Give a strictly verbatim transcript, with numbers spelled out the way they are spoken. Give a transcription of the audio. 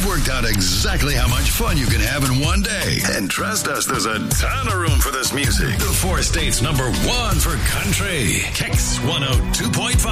We've worked out exactly how much fun you can have in one day. And trust us, there's a ton of room for this music. The four states number one for country. Kicks one oh two point five.